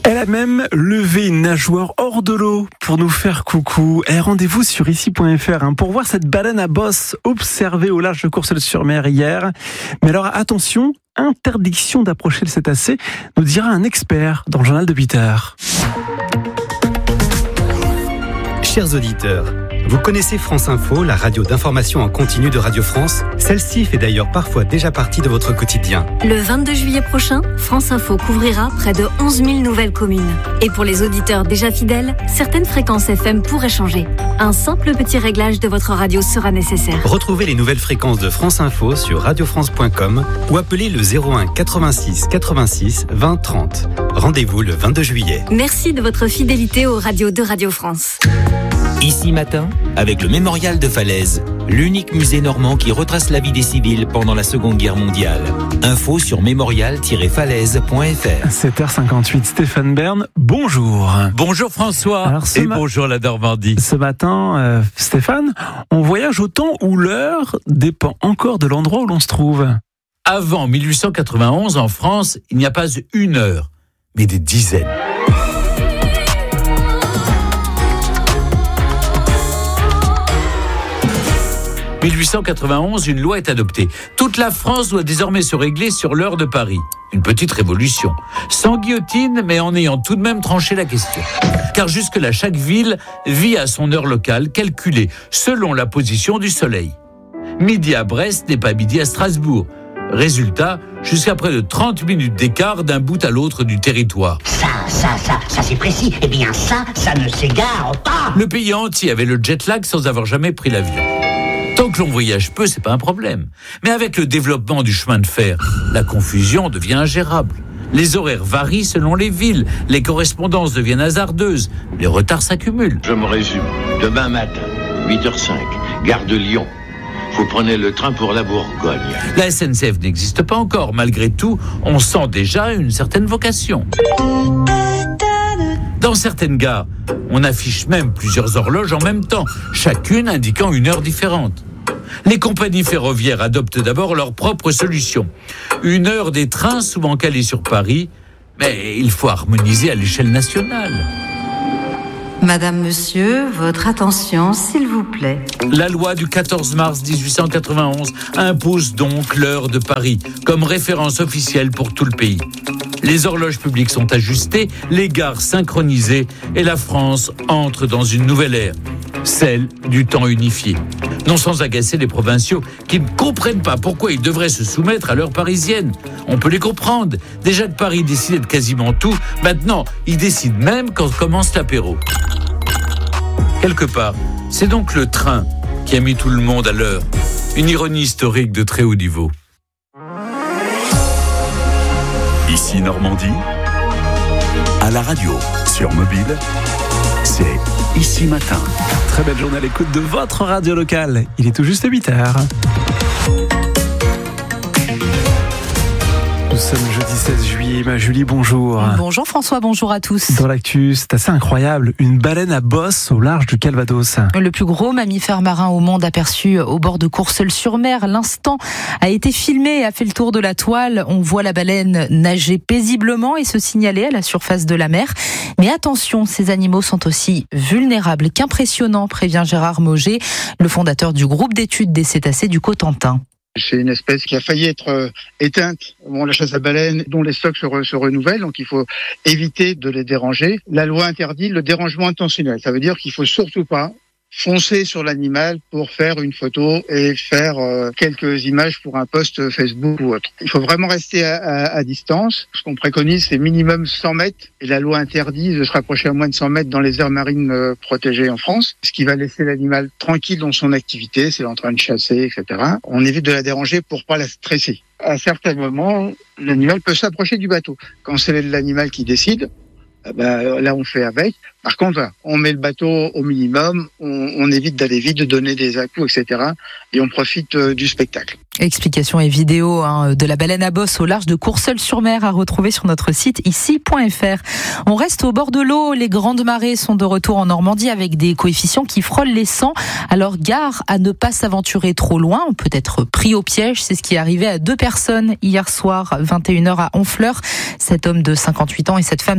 Elle a même levé une nageoire hors de l'eau pour nous faire coucou. Et rendez-vous sur ici.fr pour voir cette baleine à bosse observée au large de Courseulles-sur-Mer hier. Mais alors attention, interdiction d'approcher le cétacé, nous dira un expert dans le journal de 8h. Chers auditeurs, vous connaissez France Info, la radio d'information en continu de Radio France? Celle-ci fait d'ailleurs parfois déjà partie de votre quotidien. Le 22 juillet prochain, France Info couvrira près de 11 000 nouvelles communes. Et pour les auditeurs déjà fidèles, certaines fréquences FM pourraient changer. Un simple petit réglage de votre radio sera nécessaire. Retrouvez les nouvelles fréquences de France Info sur radiofrance.com ou appelez le 01 86 86 20 30. Rendez-vous le 22 juillet. Merci de votre fidélité aux radios de Radio France. Ici matin, avec le Mémorial de Falaise, l'unique musée normand qui retrace la vie des civils pendant la Seconde Guerre mondiale. Info sur mémorial-falaise.fr. 7h58, Stéphane Bern, bonjour. Bonjour François et bonjour la Normandie. Ce matin, Stéphane, on voyage au temps où l'heure dépend encore de l'endroit où l'on se trouve. Avant 1891, en France, il n'y a pas une heure, mais des dizaines. 1891, une loi est adoptée. Toute la France doit désormais se régler sur l'heure de Paris. Une petite révolution. Sans guillotine, mais en ayant tout de même tranché la question. Car jusque-là, chaque ville vit à son heure locale, calculée selon la position du soleil. Midi à Brest n'est pas midi à Strasbourg. Résultat, jusqu'à près de 30 minutes d'écart d'un bout à l'autre du territoire. Ça c'est précis. Eh bien ça ne s'égare pas. Le pays entier avait le jet lag sans avoir jamais pris l'avion. Tant que l'on voyage peu, c'est pas un problème. Mais avec le développement du chemin de fer, la confusion devient ingérable. Les horaires varient selon les villes, les correspondances deviennent hasardeuses, les retards s'accumulent. Je me résume. Demain matin, 8h05, gare de Lyon. Vous prenez le train pour la Bourgogne. La SNCF n'existe pas encore. Malgré tout, on sent déjà une certaine vocation. Dans certaines gares, on affiche même plusieurs horloges en même temps, chacune indiquant une heure différente. Les compagnies ferroviaires adoptent d'abord leur propre solution. Une heure des trains souvent calés sur Paris, mais il faut harmoniser à l'échelle nationale. Madame, monsieur, votre attention, s'il vous plaît. La loi du 14 mars 1891 impose donc l'heure de Paris comme référence officielle pour tout le pays. Les horloges publiques sont ajustées, les gares synchronisées et la France entre dans une nouvelle ère, celle du temps unifié. Non sans agacer les provinciaux qui ne comprennent pas pourquoi ils devraient se soumettre à l'heure parisienne. On peut les comprendre. Déjà que Paris décidait de quasiment tout, maintenant, ils décident même quand commence l'apéro. Quelque part, c'est donc le train qui a mis tout le monde à l'heure. Une ironie historique de très haut niveau. Ici Normandie, à la radio, sur mobile, c'est Ici Matin. Très belle journée à l'écoute de votre radio locale. Il est tout juste 8h. Nous sommes jeudi 16 juillet. Ma Julie, bonjour. Bonjour François, bonjour à tous. Dans l'actu, c'est assez incroyable. Une baleine à bosse au large du Calvados. Le plus gros mammifère marin au monde aperçu au bord de Courseulles-sur-Mer. L'instant a été filmé et a fait le tour de la toile. On voit la baleine nager paisiblement et se signaler à la surface de la mer. Mais attention, ces animaux sont aussi vulnérables qu'impressionnants, prévient Gérard Mauger, le fondateur du groupe d'études des cétacés du Cotentin. C'est une espèce qui a failli être éteinte. La chasse à baleines, dont les stocks se renouvellent, donc il faut éviter de les déranger. La loi interdit le dérangement intentionnel. Ça veut dire qu'il faut surtout pas foncer sur l'animal pour faire une photo et faire quelques images pour un post Facebook ou autre. Il faut vraiment rester à distance. Ce qu'on préconise, c'est minimum 100 mètres. Et la loi interdit de se rapprocher à moins de 100 mètres dans les aires marines protégées en France. Ce qui va laisser l'animal tranquille dans son activité, c'est en train de chasser, etc. On évite de la déranger pour pas la stresser. À certains moments, l'animal peut s'approcher du bateau. Quand c'est l'animal qui décide, là on fait avec. Par contre, on met le bateau au minimum, on évite d'aller vite, de donner des à-coups, etc. Et on profite du spectacle. Explications et vidéos de la baleine à bosse au large de Courseulles-sur-Mer à retrouver sur notre site ici.fr. On reste au bord de l'eau. Les grandes marées sont de retour en Normandie avec des coefficients qui frôlent les 100. Alors gare à ne pas s'aventurer trop loin. On peut être pris au piège. C'est ce qui est arrivé à 2 personnes hier soir, 21h à Honfleur. Cet homme de 58 ans et cette femme de 28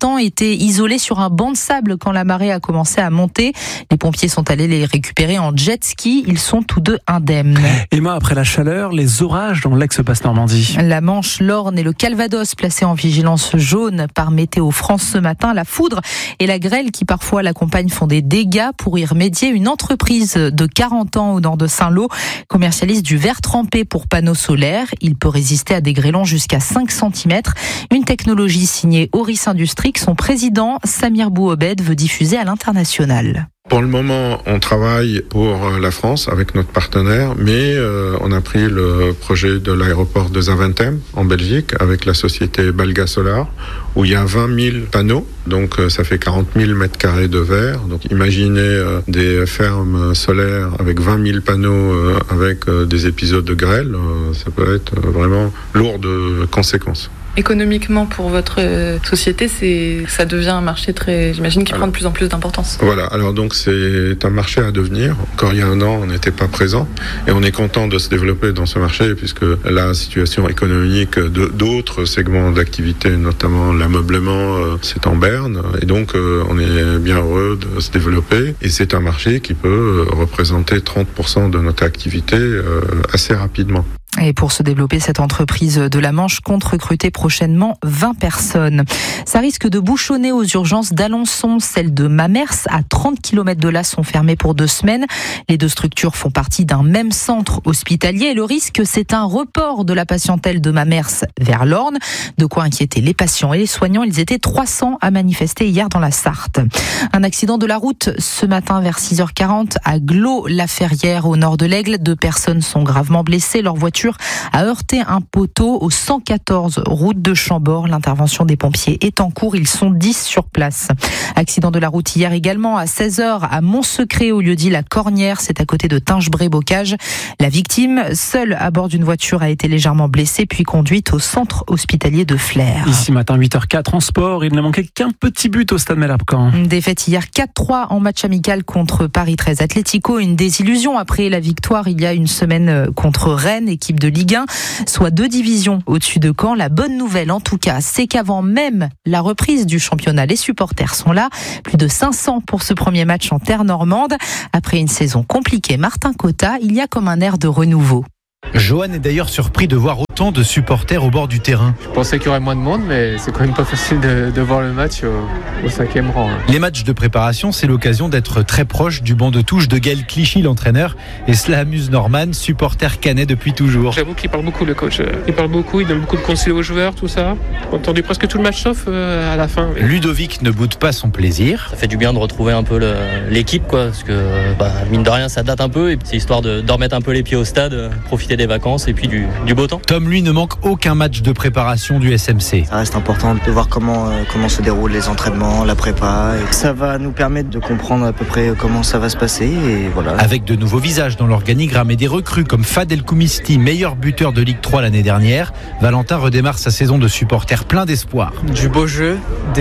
habitants étaient isolés sur un banc de sable quand la marée a commencé à monter. Les pompiers sont allés les récupérer en jet ski. Ils sont tous deux indemnes. Emma, après la chaleur, les orages dans l'ex-Basse-Normandie. La Manche, l'Orne et le Calvados placés en vigilance jaune par Météo France ce matin. La foudre et la grêle qui parfois l'accompagnent font des dégâts. Pour y remédier, une entreprise de 40 ans au nord de Saint-Lô commercialise du verre trempé pour panneaux solaires. Il peut résister à des grêlons jusqu'à 5 cm. Une technologie signée Auris Industries que son président Samir Bouobed veut diffuser à l'international. Pour le moment, on travaille pour la France avec notre partenaire, mais on a pris le projet de l'aéroport de Zaventem en Belgique avec la société Balga Solar, où il y a 20 000 panneaux, donc ça fait 40 000 mètres carrés de verre. Donc imaginez des fermes solaires avec 20 000 panneaux avec des épisodes de grêle, ça peut être vraiment lourd de conséquences. Économiquement, pour votre société, ça devient un marché j'imagine, qui prend de plus en plus d'importance. Voilà, alors donc c'est un marché à devenir. Encore il y a un an, on n'était pas présent et on est content de se développer dans ce marché puisque la situation économique d'autres segments d'activité, notamment l'ameublement, c'est en berne et donc on est bien heureux de se développer et c'est un marché qui peut représenter 30% de notre activité assez rapidement. Et pour se développer, cette entreprise de la Manche compte recruter prochainement 20 personnes. Ça risque de bouchonner aux urgences d'Alençon. Celles de Mamers, à 30 km de là, sont fermées pour 2 semaines. Les deux structures font partie d'un même centre hospitalier. Et le risque, c'est un report de la patientèle de Mamers vers l'Orne. De quoi inquiéter les patients et les soignants. Ils étaient 300 à manifester hier dans la Sarthe. Un accident de la route ce matin vers 6h40 à Glos-la-Ferrière, au nord de l'Aigle. 2 personnes sont gravement blessées. Leur voiture a heurté un poteau au 114 route de Chambord. L'intervention des pompiers est en cours. Ils sont 10 sur place. Accident de la route hier également à 16h à Montsecret, au lieu-dit La Cornière. C'est à côté de Tingebré-Bocage. La victime, seule à bord d'une voiture, a été légèrement blessée puis conduite au centre hospitalier de Flers. Ici matin 8h04 en sport. Il ne manquait qu'un petit but au Stade Malherbe-Caen. Défaite hier 4-3 en match amical contre Paris 13 Atlético. Une désillusion après la victoire il y a une semaine contre Rennes, équipe de Ligue 1, soit 2 divisions au-dessus de Caen. La bonne nouvelle, en tout cas, c'est qu'avant même la reprise du championnat, les supporters sont là. Plus de 500 pour ce premier match en terre normande. Après une saison compliquée, Martin Cotta, il y a comme un air de renouveau. Johan est d'ailleurs surpris de voir autant de supporters au bord du terrain. Je pensais qu'il y aurait moins de monde, mais c'est quand même pas facile de voir le match au 5e rang. Les matchs de préparation, c'est l'occasion d'être très proche du banc de touche de Gaël Clichy, l'entraîneur, et cela amuse Norman, supporter canet depuis toujours. J'avoue qu'il parle beaucoup, le coach. Il parle beaucoup, il donne beaucoup de conseils aux joueurs, tout ça. J'ai entendu presque tout le match sauf à la fin. Ludovic ne boude pas son plaisir. Ça fait du bien de retrouver un peu l'équipe, quoi, parce que mine de rien, ça date un peu, et c'est histoire de remettre un peu les pieds au stade, profiter des vacances et puis du beau temps. Tom, lui, ne manque aucun match de préparation du SMC. Ça reste important de voir comment se déroulent les entraînements, la prépa. Et ça va nous permettre de comprendre à peu près comment ça va se passer. Et voilà. Avec de nouveaux visages dans l'organigramme et des recrues comme Fadel Koumisti, meilleur buteur de Ligue 3 l'année dernière, Valentin redémarre sa saison de supporter plein d'espoir. Du beau jeu,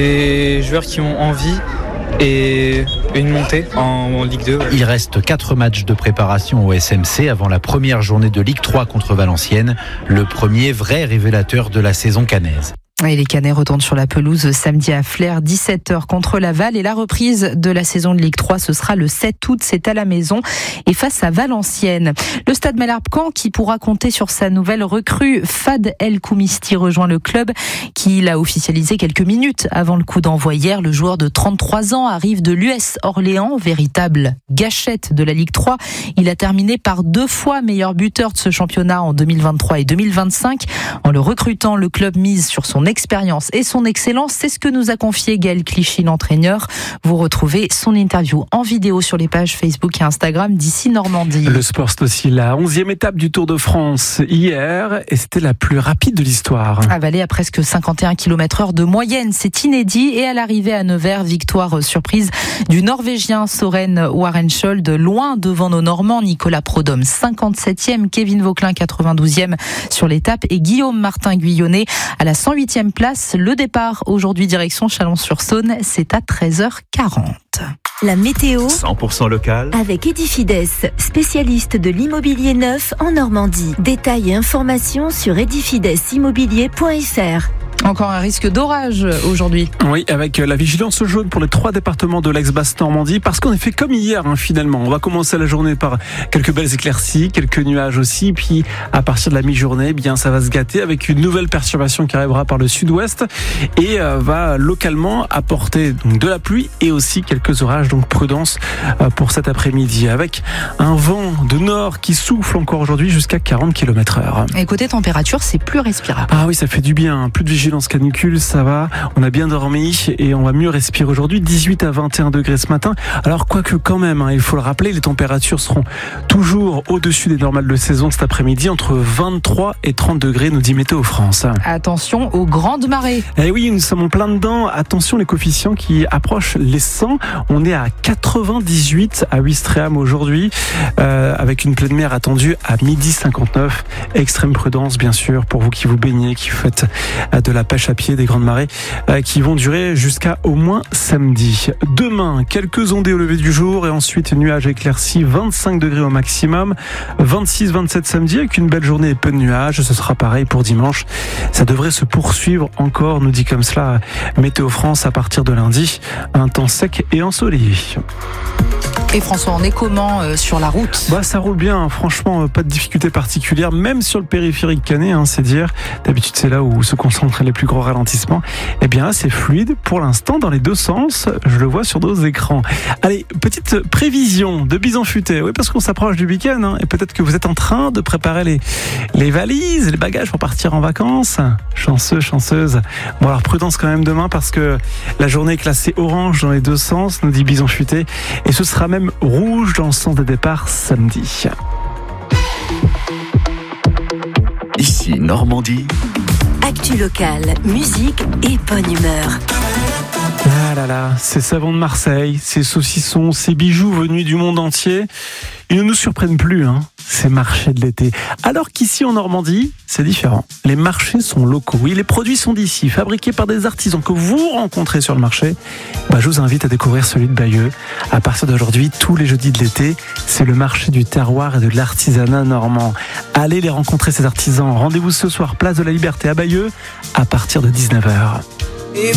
des joueurs qui ont envie et une montée en Ligue 2. Il reste 4 matchs de préparation au SMC avant la première journée de Ligue 3 contre Valenciennes, le premier vrai révélateur de la saison cannaise. Et les Canets retournent sur la pelouse samedi à Flers, 17h contre Laval. Et la reprise de la saison de Ligue 3, ce sera le 7 août. C'est à la maison et face à Valenciennes. Le Stade Malherbe-Caen, qui pourra compter sur sa nouvelle recrue, Fad El Koumisti, rejoint le club, qui l'a officialisé quelques minutes avant le coup d'envoi hier. Le joueur de 33 ans arrive de l'US Orléans, véritable gâchette de la Ligue 3. Il a terminé par 2 fois meilleur buteur de ce championnat en 2023 et 2025. En le recrutant, le club mise sur son expérience et son excellence. C'est ce que nous a confié Gaël Clichy, l'entraîneur. Vous retrouvez son interview en vidéo sur les pages Facebook et Instagram d'Ici Normandie. Le sport, c'est aussi la 11e étape du Tour de France hier et c'était la plus rapide de l'histoire. Avalée à presque 51 km/h de moyenne, c'est inédit. Et à l'arrivée à Nevers, victoire surprise du Norvégien Søren Warenschold, loin devant nos Normands. Nicolas Prodhomme 57e, Kevin Vauquelin 92e sur l'étape et Guillaume Martin Guyonnet à la 108e place. Le départ aujourd'hui direction Chalon-sur-Saône, c'est à 13h40. La météo 100% local avec Edifides, spécialiste de l'immobilier neuf en Normandie. Détails et informations sur edifidеsimmobilier.fr. Encore un risque d'orage aujourd'hui. Oui, avec la vigilance jaune pour les 3 départements de l'ex-Basse-Normandie, parce qu'en effet, comme hier, finalement, on va commencer la journée par quelques belles éclaircies, quelques nuages aussi, puis à partir de la mi-journée, bien, ça va se gâter avec une nouvelle perturbation qui arrivera par le sud-ouest et va localement apporter donc de la pluie et aussi quelques orages, donc prudence pour cet après-midi, avec un vent de nord qui souffle encore aujourd'hui jusqu'à 40 km/h. Et côté température, c'est plus respirable. Ah oui, ça fait du bien, plus de vigilance canicule, ça va, on a bien dormi et on va mieux respirer aujourd'hui, 18 à 21 degrés ce matin. Alors quoique quand même, il faut le rappeler, les températures seront toujours au-dessus des normales de saison cet après-midi, entre 23 et 30 degrés, nous dit Météo France. Attention aux grandes marées. Eh oui, nous sommes en plein dedans, attention les coefficients qui approchent les 100, on est à 98 à Ouistreham aujourd'hui, avec une pleine mer attendue à 12h59, extrême prudence bien sûr pour vous qui vous baignez, qui faites de la pêche à pied, des grandes marées qui vont durer jusqu'à au moins samedi. Demain, quelques ondées au lever du jour et ensuite nuages éclaircis, 25 degrés au maximum, 26-27 samedi avec une belle journée et peu de nuages. Ce sera pareil pour dimanche. Ça devrait se poursuivre encore, nous dit comme cela Météo France à partir de lundi. Un temps sec et ensoleillé. Et François, on est comment sur la route ? Ça roule bien, franchement, pas de difficultés particulières, même sur le périphérique canet, c'est dire. D'habitude, c'est là où se concentrent les plus gros ralentissements. Eh bien, c'est fluide pour l'instant dans les deux sens. Je le vois sur nos écrans. Allez, petite prévision de Bison Futé. Oui, parce qu'on s'approche du week-end, et peut-être que vous êtes en train de préparer les valises, les bagages pour partir en vacances. Chanceux, chanceuse. Bon, alors prudence quand même demain parce que la journée est classée orange dans les deux sens, nous dit Bison Futé. Et ce sera même rouge dans le sens des départs samedi. Ici Normandie. Actu locale, musique et bonne humeur. Ah là là, ces savons de Marseille, ces saucissons, ces bijoux venus du monde entier, ils ne nous surprennent plus, ces marchés de l'été. Alors qu'ici en Normandie, c'est différent. Les marchés sont locaux. Oui, les produits sont d'ici, fabriqués par des artisans que vous rencontrez sur le marché. Je vous invite à découvrir celui de Bayeux. À partir d'aujourd'hui, tous les jeudis de l'été, c'est le marché du terroir et de l'artisanat normand. Allez les rencontrer, ces artisans. Rendez-vous ce soir, place de la Liberté à Bayeux, à partir de 19h.